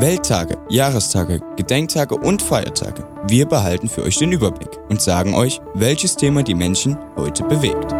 Welttage, Jahrestage, Gedenktage und Feiertage. Wir behalten für euch den Überblick und sagen euch, welches Thema die Menschen heute bewegt.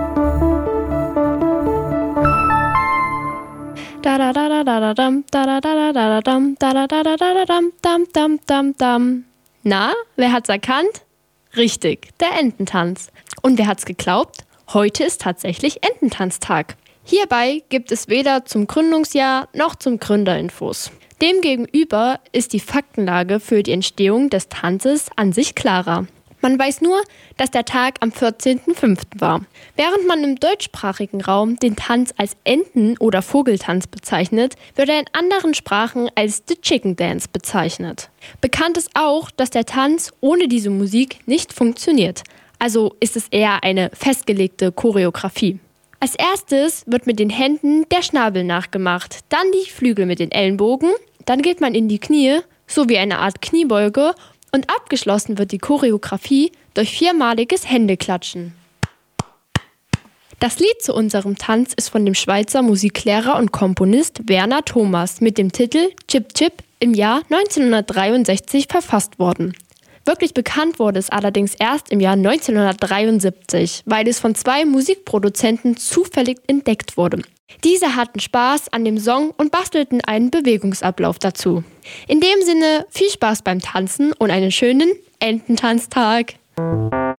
Na, wer hat's erkannt? Richtig, der Ententanz. Und wer hat's geglaubt? Heute ist tatsächlich Ententanztag. Hierbei gibt es weder zum Gründungsjahr noch zum Gründerinfos. Demgegenüber ist die Faktenlage für die Entstehung des Tanzes an sich klarer. Man weiß nur, dass der Tag am 14.05. war. Während man im deutschsprachigen Raum den Tanz als Enten- oder Vogeltanz bezeichnet, wird er in anderen Sprachen als The Chicken Dance bezeichnet. Bekannt ist auch, dass der Tanz ohne diese Musik nicht funktioniert. Also ist es eher eine festgelegte Choreografie. Als erstes wird mit den Händen der Schnabel nachgemacht, dann die Flügel mit den Ellenbogen, dann geht man in die Knie, so wie eine Art Kniebeuge, und abgeschlossen wird die Choreografie durch 4-maliges Händeklatschen. Das Lied zu unserem Tanz ist von dem Schweizer Musiklehrer und Komponist Werner Thomas mit dem Titel Chip Chip im Jahr 1963 verfasst worden. Wirklich bekannt wurde es allerdings erst im Jahr 1973, weil es von 2 Musikproduzenten zufällig entdeckt wurde. Diese hatten Spaß an dem Song und bastelten einen Bewegungsablauf dazu. In dem Sinne, viel Spaß beim Tanzen und einen schönen Ententanztag!